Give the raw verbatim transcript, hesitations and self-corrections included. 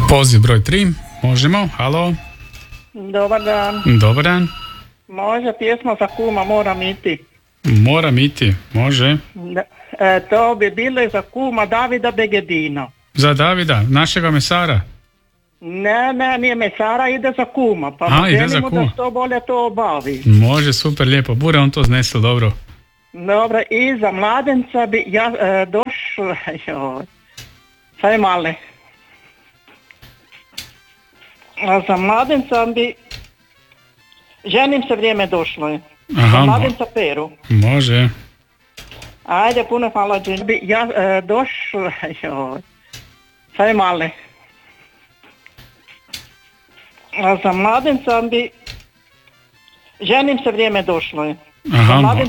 Poziv broj tri, možemo, halo. Dobar dan. Dobar dan. Može pjesma za kuma Moram iti. Moram iti, može. Da, e, to bi bilo za kuma Davida Begedina. Za Davida, našega mesara. Ne, ne, nije mesara, ide za kuma. Pa A, ide za mu kuma. da što bolje to obavi. Može, super, lijepo. Bude on to znesel, dobro. Dobro, i za mladenca bi ja e, došla, joj, sad male. A za mladenca bi, ženim se vrijeme došlo je. Aha, Za mladenca Peru. Može. Ajde, puno hvala, Džin. Bi ja e, došla, joj, sad male. A za mladenca bi, ženim se vrijeme došlo je. Aha, Za mladenca